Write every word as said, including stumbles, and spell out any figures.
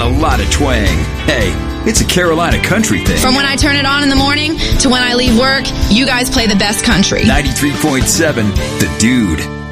a lot of twang. Hey, it's a Carolina country thing. From when I turn it on in the morning to when I leave work, you guys play the best country. ninety-three point seven, The Dude.